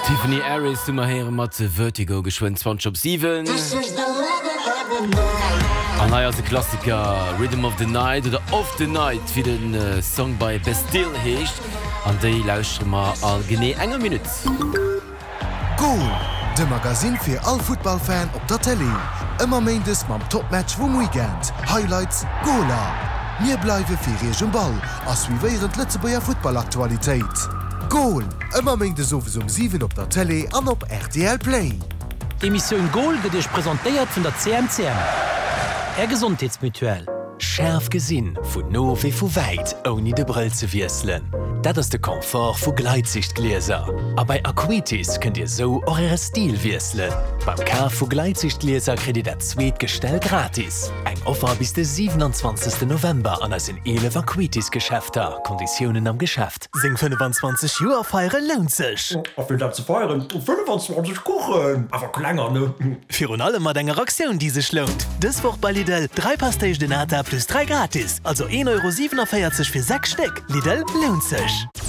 Tiffany Harris dummer her mat ze Vertigo geschwen 20/7. An naier se Klassiker Rhythm of the Night oder of the Night wie den Song bei Bastille heecht an déi lauschtremer an gené enger Minut. Goal, de Magasin fir all Footballfan op der Tele. Immer méindes mam Topmatch vum Weekend. Highlights, Gola. Mir bleiwe fir regem Ball, ass wie wéieren Letzebauer Footballaktualitéit. Goal, immer méindes sowes 7 op der Tele an op RTL Play. Emissionioun Goal gët ech präsentéiert vun der CMCM. Gesundheitsmutuell. Schärf gesinn vun no wie vu weit oni de Brill ze wieselen. Dat ass de Komfort vu Gleitsichtgläser. A bei Aquitis könnt ihr so eure Stil wieselen. Beim Kar vu Gleitsichtgläser kredit der Zweetgestell gratis. Eg Offer bis de 27. November an ass in 11 Aquitis-Geschäfter. Konditionen am Geschäft. Sing 25 Joer feiere lohnt sech. Auf will zu feiern 25 Kuchen. Aber kleiner, ne? Für und alle mat enger Aktion die sech lohnt. Dis Woch bei Lidl 3 Pastéis de Nata plus 3 gratis. Also 1,47 € für 6 Stück. Lidl lohnt sech.